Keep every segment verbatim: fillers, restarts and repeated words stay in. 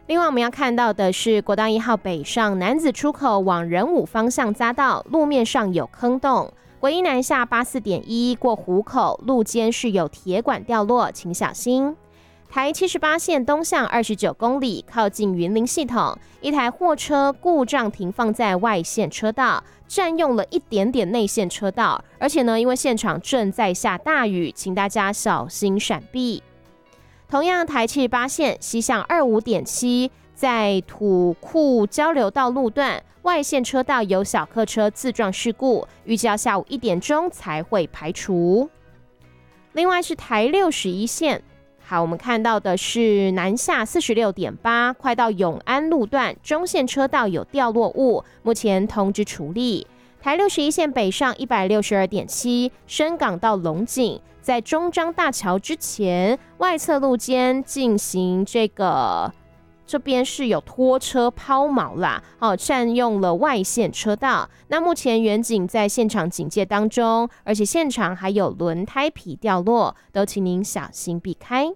另外我们要看到的是国道一号北上男子出口往仁武方向匝道，路面上有坑洞。国一南下八四点一过湖口，路肩是有铁管掉落，请小心。台七十八线东向二十九公里，靠近云林系统，一台货车故障停放在外线车道，占用了一点点内线车道，而且呢，因为现场正在下大雨，请大家小心闪避。同样，台七十八线西向二五点七，在土库交流道路段外线车道有小客车自撞事故，预计要下午一点钟才会排除。另外是台六十一线。好，我们看到的是南下 四十六点八， 快到永安路段中线车道有掉落物，目前通知处理。台六十一线北上 一百六十二点七， 深港到龙井，在中彰大桥之前外侧路肩进行这个，这边是有拖车抛锚啦，哦，占用了外线车道。那目前远警在现场警戒当中，而且现场还有轮胎皮掉落，都请您小心避开。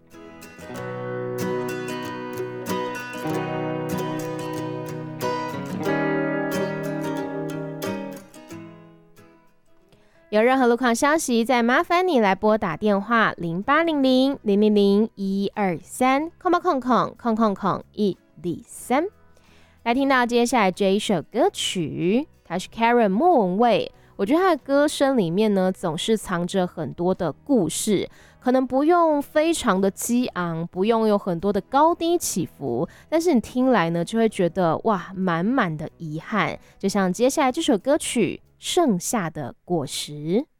有任何路况消息，再麻烦你来拨打电话零八零零零零零一二三空八空空空空空一零三。来听到接下来这一首歌曲，它是 Karen 莫文蔚。我觉得她的歌声里面呢，总是藏着很多的故事，可能不用非常的激昂，不用有很多的高低起伏，但是你听来呢，就会觉得哇，满满的遗憾。就像接下来这首歌曲《盛夏的果实》。